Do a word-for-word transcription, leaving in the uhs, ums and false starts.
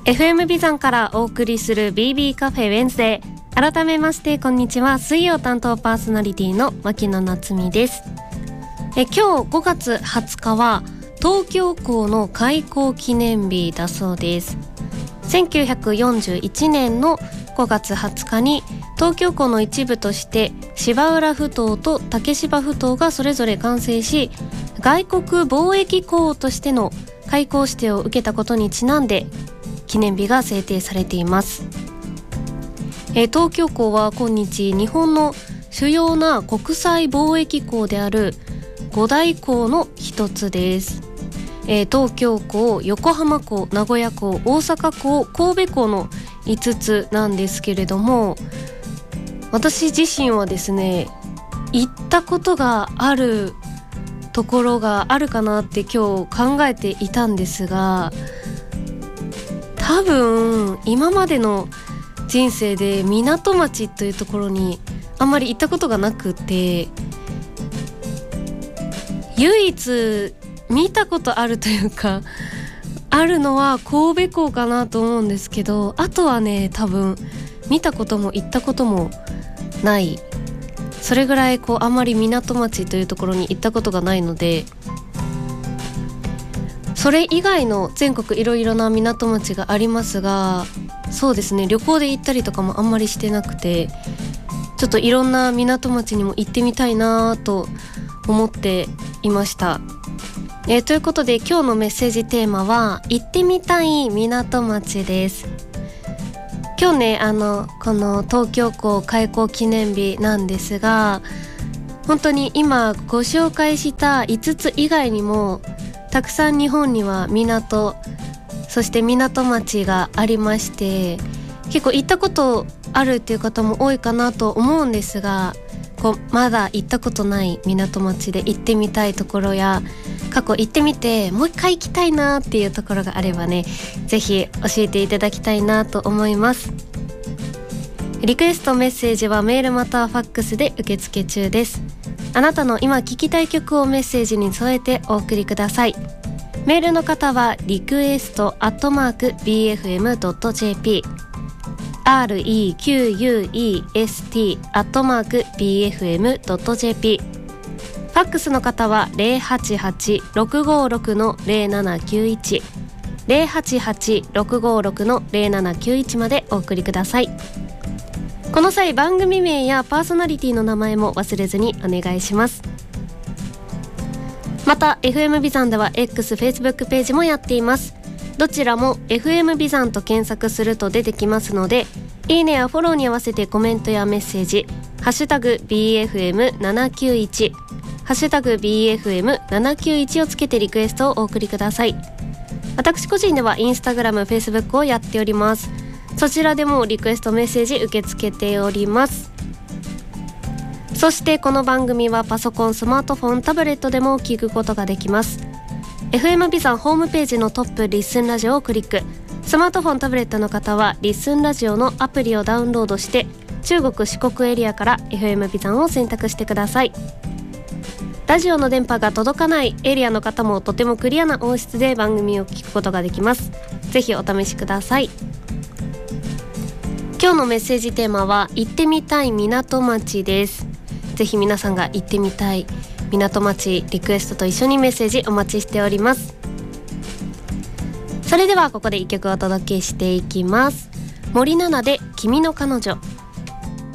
エフエム ビザンからお送りする ビービー カフェウェンズデー。改めましてこんにちは。水曜担当パーソナリティの牧野夏実です。え今日ごがつはつかは東京港の開港記念日だそうです。せんきゅうひゃくよんじゅういちねんのごがつはつかに東京港の一部として芝浦ふ頭と竹芝ふ頭がそれぞれ完成し、外国貿易港としての開港指定を受けたことにちなんで記念日が制定されています。えー、東京港は今日日本の主要な国際貿易港である五大港の一つです。えー、東京港、横浜港、名古屋港、大阪港、神戸港のいつつなんですけれども、私自身はですね、行ったことがあるところがあるかなって今日考えていたんですが、多分今までの人生で港町というところにあんまり行ったことがなくて、唯一見たことあるというかあるのは神戸港かなと思うんですけど、あとはね多分見たことも行ったこともない、それぐらいこうあんまり港町というところに行ったことがないので、それ以外の全国いろいろな港町がありますが、そうですね、旅行で行ったりとかもあんまりしてなくて、ちょっといろんな港町にも行ってみたいなと思っていました。えー、ということで今日のメッセージテーマは行ってみたい港町です。今日ね、あのこの東京港開港記念日なんですが、本当に今ご紹介したいつつ以外にもたくさん日本には港、そして港町がありまして、結構行ったことあるっていう方も多いかなと思うんですが、こうまだ行ったことない港町で行ってみたいところや、過去行ってみてもう一回行きたいなっていうところがあればね、ぜひ教えていただきたいなと思います。リクエストメッセージはメールまたはファックスで受付中です。あなたの今聴きたい曲をメッセージに添えてお送りください。メールの方はリクエストアットマーク ビーエフエムドットジェーピー、 アールイーキューユーイーエスティー アットマーク ビーエフエムドットジェーピー、 ファックスの方は ゼロはちはちろくごろくのゼロななきゅういち ゼロはちはちろくごろくのゼロななきゅういちまでお送りください。この際番組名やパーソナリティの名前も忘れずにお願いします。また エフエム ビザンでは X、Facebook ページもやっています。どちらも エフエム ビザンと検索すると出てきますので、いいねやフォローに合わせてコメントやメッセージ、ハッシュタグ ビーエフエムななきゅういち、ハッシュタグ ビーエフエムななきゅういち をつけてリクエストをお送りください。私個人ではインスタグラム、フェイスブックをやっております。そちらでもリクエストメッセージ受け付けております。そしてこの番組はパソコン、スマートフォン、タブレットでも聞くことができます。 エフエム ビザンホームページのトップリッスンラジオをクリック、スマートフォン、タブレットの方はリッスンラジオのアプリをダウンロードして中国四国エリアから エフエム ビザンを選択してください。ラジオの電波が届かないエリアの方もとてもクリアな音質で番組を聞くことができます。ぜひお試しください。今日のメッセージテーマは行ってみたい港町です。ぜひ皆さんが行ってみたい港町リクエストと一緒にメッセージお待ちしております。それではここで一曲お届けしていきます。森七菜で君の彼女。